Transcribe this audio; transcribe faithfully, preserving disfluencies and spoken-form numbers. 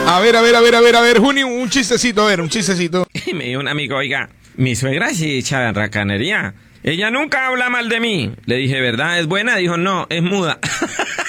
A ver, a ver, a ver, a ver, a ver, Juni, un chistecito, a ver, un chistecito. Y me dijo un amigo, oiga, mi suegra sí echa racanería. Ella nunca habla mal de mí. Le dije, ¿verdad? ¿Es buena? Dijo, no, es muda.